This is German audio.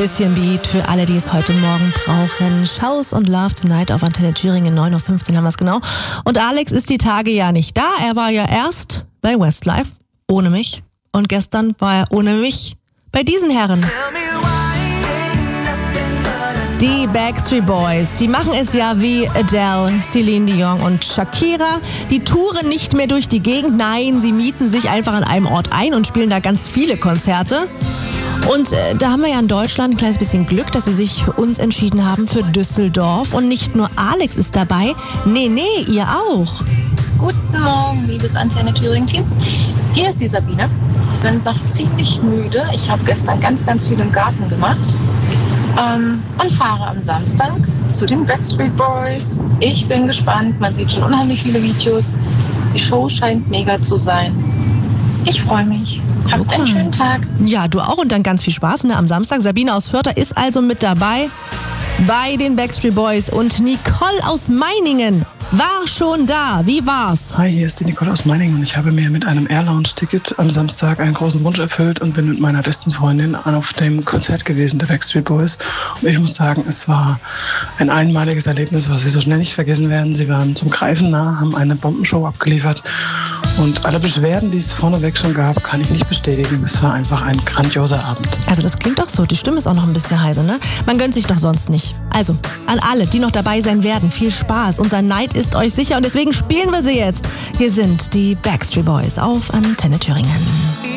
bisschen Beat für alle, die es heute Morgen brauchen. Shows und Love Tonight auf Antenne Thüringen, 9.15 Uhr haben wir es genau. Und Alex ist die Tage ja nicht da. Er war ja erst bei Westlife, ohne mich. Und gestern war er ohne mich bei diesen Herren. Die Backstreet Boys, die machen es ja wie Adele, Celine Dion und Shakira. Die touren nicht mehr durch die Gegend, nein, sie mieten sich einfach an einem Ort ein und spielen da ganz viele Konzerte. Und da haben wir ja in Deutschland ein kleines bisschen Glück, dass sie sich für uns entschieden haben, für Düsseldorf. Und nicht nur Alex ist dabei, nee, ihr auch. Guten Morgen, liebes Antenne Thüringen-Team. Hier ist die Sabine. Ich bin noch ziemlich müde. Ich habe gestern ganz viel im Garten gemacht. Und fahre am Samstag zu den Backstreet Boys. Ich bin gespannt, man sieht schon unheimlich viele Videos. Die Show scheint mega zu sein. Ich freue mich. Habt einen schönen Tag. Ja, du auch und dann ganz viel Spaß, ne? Am Samstag. Sabine aus Vörter ist also mit dabei bei den Backstreet Boys und Nicole aus Meiningen war schon da. Wie war's? Hi, hier ist die Nicole aus Meiningen und ich habe mir mit einem Air-Lounge-Ticket am Samstag einen großen Wunsch erfüllt und bin mit meiner besten Freundin auf dem Konzert gewesen, der Backstreet Boys. Und ich muss sagen, es war ein einmaliges Erlebnis, was wir so schnell nicht vergessen werden. Sie waren zum Greifen nah, haben eine Bombenshow abgeliefert. Und alle Beschwerden, die es vorneweg schon gab, kann ich nicht bestätigen. Es war einfach ein grandioser Abend. Also das klingt doch so. Die Stimme ist auch noch ein bisschen heiser, ne? Man gönnt sich doch sonst nicht. Also, an alle, die noch dabei sein werden, viel Spaß. Unser Neid ist euch sicher und deswegen spielen wir sie jetzt. Hier sind die Backstreet Boys auf Antenne Thüringen.